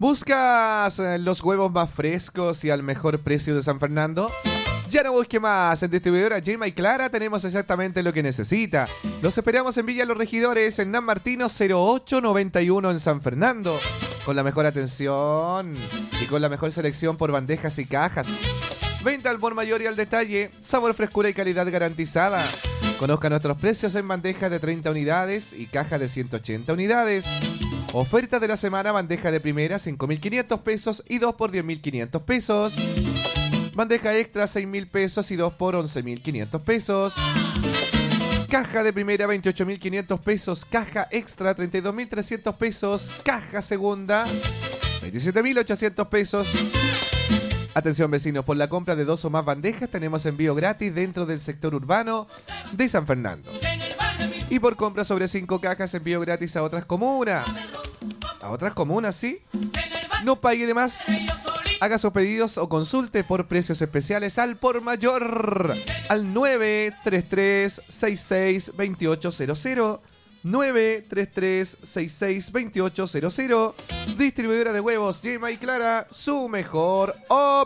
¿Buscas los huevos más frescos y al mejor precio de San Fernando? Ya no busque más. En distribuidora Yema y Clara tenemos exactamente lo que necesita. Los esperamos en Villa Los Regidores, en Nan Martino 0891 en San Fernando. Con la mejor atención y con la mejor selección por bandejas y cajas. Venta al por mayor y al detalle. Sabor, frescura y calidad garantizada. Conozca nuestros precios en bandeja de 30 unidades y caja de 180 unidades. Oferta de la semana: bandeja de primera 5.500 pesos y 2 por 10.500 pesos. Bandeja extra 6.000 pesos y 2 por 11.500 pesos. Caja de primera 28.500 pesos. Caja extra 32.300 pesos. Caja segunda 27.800 pesos. Atención vecinos, por la compra de 2 o más bandejas tenemos envío gratis dentro del sector urbano de San Fernando. Y por compra sobre 5 cajas, envío gratis a otras comunas. A otras comunas, ¿sí? No pague de más. Haga sus pedidos o consulte por precios especiales al por mayor. Al 933-662800. 933-662800. Distribuidora de huevos Yema y Clara, su mejor opción.